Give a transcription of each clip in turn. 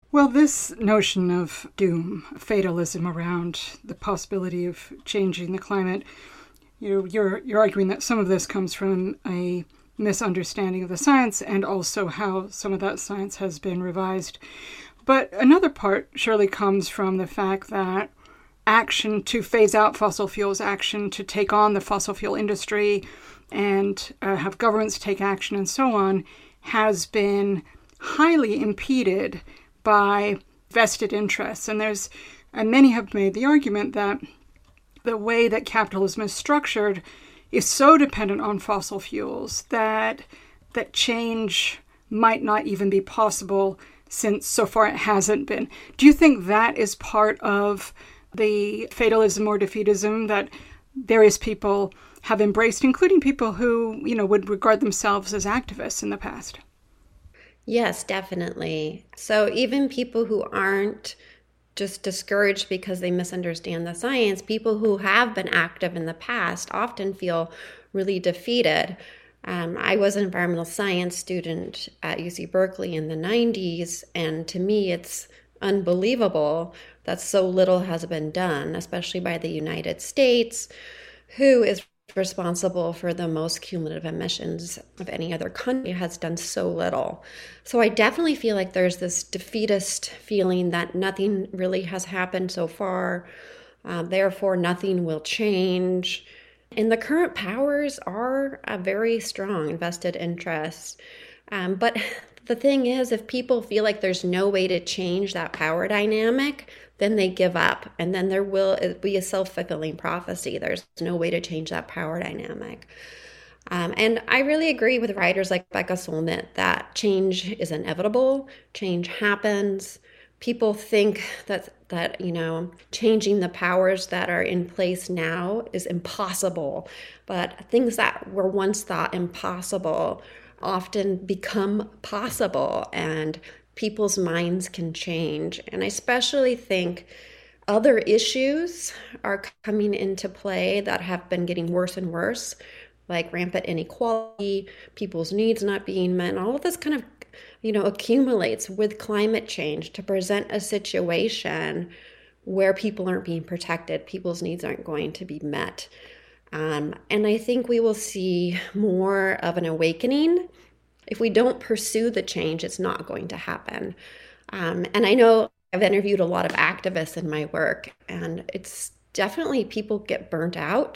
Well, this notion of doom, fatalism around the possibility of changing the climate, you're arguing that some of this comes from a misunderstanding of the science and also how some of that science has been revised. But another part surely comes from the fact that action to phase out fossil fuels, action to take on the fossil fuel industry and have governments take action and so on, has been highly impeded by vested interests. And many have made the argument that the way that capitalism is structured is so dependent on fossil fuels that change might not even be possible, since so far it hasn't been. Do you think that is part of the fatalism or defeatism that various people have embraced, including people who, would regard themselves as activists in the past? Yes, definitely. So even people who aren't just discouraged because they misunderstand the science, people who have been active in the past often feel really defeated. I was an environmental science student at UC Berkeley in the 90s, and to me it's unbelievable that so little has been done, especially by the United States, who is responsible for the most cumulative emissions of any other country, has done so little. So I definitely feel like there's this defeatist feeling that nothing really has happened so far, therefore nothing will change. And the current powers are a very strong vested interest. But the thing is, if people feel like there's no way to change that power dynamic, then they give up. And then there will be a self-fulfilling prophecy. There's no way to change that power dynamic. And I really agree with writers like Becca Solnit that change is inevitable. Change happens. People think that changing the powers that are in place now is impossible. But things that were once thought impossible often become possible, and people's minds can change. And I especially think other issues are coming into play that have been getting worse and worse, like rampant inequality, people's needs not being met, and all of this kind of accumulates with climate change to present a situation where people aren't being protected, people's needs aren't going to be met. And I think we will see more of an awakening. If we don't pursue the change, it's not going to happen. And I know I've interviewed a lot of activists in my work, and it's definitely people get burnt out.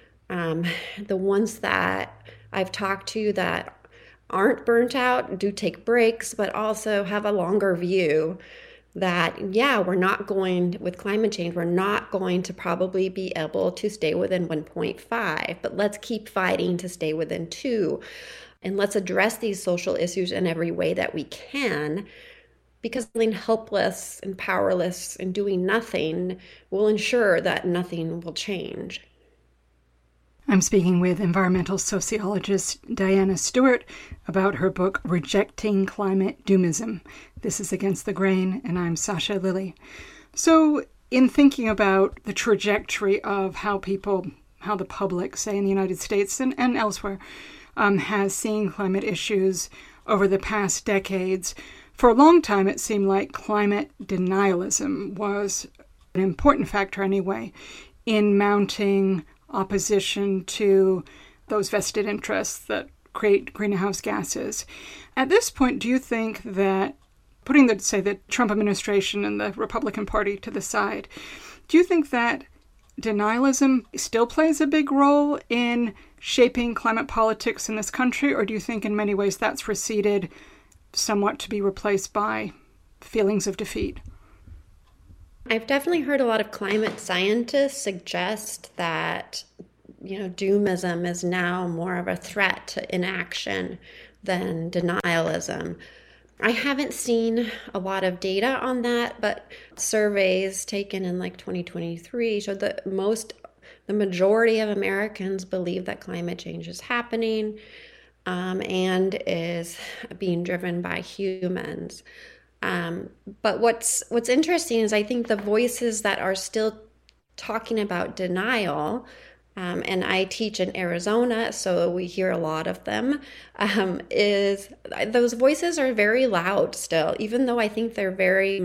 The ones that I've talked to that aren't burnt out do take breaks, but also have a longer view that, we're not going, with climate change, we're not going to probably be able to stay within 1.5, but let's keep fighting to stay within 2. And let's address these social issues in every way that we can, because feeling helpless and powerless and doing nothing will ensure that nothing will change. I'm speaking with environmental sociologist Diana Stewart about her book, Rejecting Climate Doomism. This is Against the Grain, and I'm Sasha Lilly. So in thinking about the trajectory of how the public, say in the United States and elsewhere, has seen climate issues over the past decades, for a long time it seemed like climate denialism was an important factor anyway in mounting opposition to those vested interests that create greenhouse gases. At this point, do you think that, putting the Trump administration and the Republican Party to the side, do you think that denialism still plays a big role in shaping climate politics in this country, or do you think in many ways that's receded somewhat to be replaced by feelings of defeat? I've definitely heard a lot of climate scientists suggest that, doomism is now more of a threat to inaction than denialism. I haven't seen a lot of data on that, but surveys taken in 2023 showed that the majority of Americans believe that climate change is happening and is being driven by humans. But what's interesting is I think the voices that are still talking about denial, and I teach in Arizona, so we hear a lot of them, is those voices are very loud still, even though I think they're very